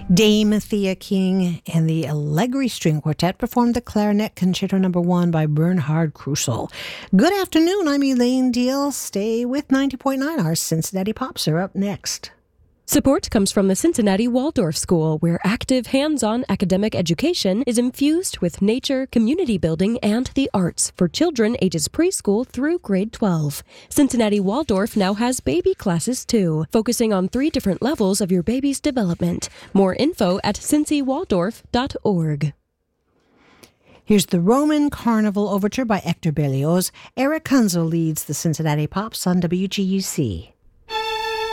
Dame Thea King and the Allegri String Quartet performed the Clarinet Concerto No. 1 by Bernhard Krusel. Good afternoon, I'm Elaine Deal. Stay with 90.9. Our Cincinnati Pops are up next. Support comes from the Cincinnati Waldorf School, where active, hands-on academic education is infused with nature, community building, and the arts for children ages preschool through grade 12. Cincinnati Waldorf now has baby classes, too, focusing on 3 different levels of your baby's development. More info at cincywaldorf.org. Here's the Roman Carnival Overture by Hector Berlioz. Eric Kunzel leads the Cincinnati Pops on WGUC.